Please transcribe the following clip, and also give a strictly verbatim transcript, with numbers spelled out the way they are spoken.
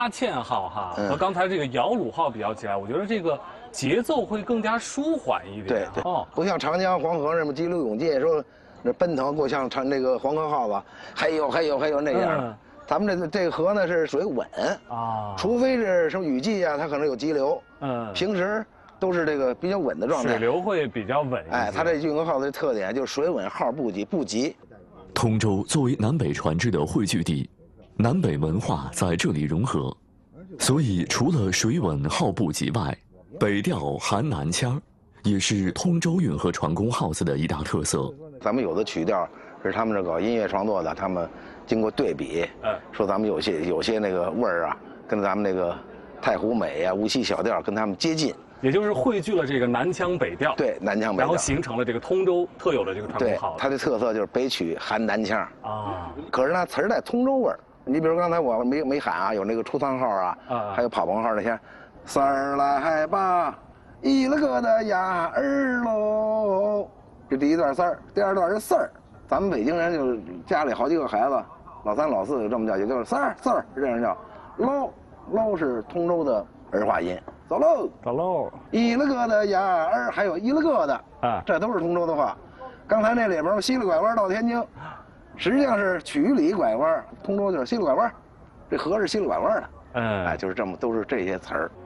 阿倩号哈嗯和刚才这个姚鲁号比较起来，我觉得这个节奏会更加舒缓一点。 对对， 哦， 不像长江、黄河什么激流勇进，说那奔腾过像长那个黄河号子，嘿呦嘿呦嘿呦那样。 嗯咱们这这个河呢是水稳啊， 除非是什么雨季啊，它可能有激流。 嗯， 平时都是这个比较稳的状态。 水流会比较稳一些。 哎，它这运河号的特点就是水稳，号不急，不急。 通州作为南北船只的汇聚地，南北文化在这里融合，所以除了水稳号不急外，北调含南腔儿，也是通州运河船工号子的一大特色。 咱们有的曲调是他们这搞音乐创作的，他们经过对比， 嗯， 说咱们有些有些那个味儿啊，跟咱们那个太湖美啊、无锡小调跟他们接近。 也就是汇聚了这个南腔北调。 对，南腔北调。 然后形成了这个通州特有的这个船工对号子。 它的特色就是北曲含南腔啊， 可是呢词儿带通州味儿。你比如刚才我没没喊啊，有那个出仓号啊， 啊还有跑棚号那些，三儿来吧，一了个的呀儿喽。这第一段三儿，第二段是四儿。咱们北京人就是家里好几个孩子，老三老四就这么叫，也就是三儿四儿这样叫。喽喽是通州的儿化音，走喽走喽， 一了个的呀儿，还有一了个的啊， 这都是通州的话。刚才那里边西里拐弯到天津，实际上是曲里拐弯，通州就是西里拐弯，这河是西里拐弯的。 嗯， 哎，就是这么都是这些词儿。